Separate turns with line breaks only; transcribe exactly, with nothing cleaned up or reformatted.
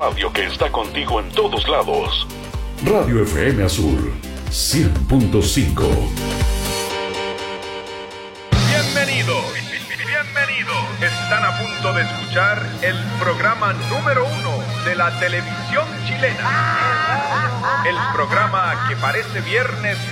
radio que está contigo en todos lados. Radio F M Azul cien punto cinco.
Bienvenidos, bienvenidos. Están a punto de escuchar el programa número uno de la televisión chilena. El programa que parece viernes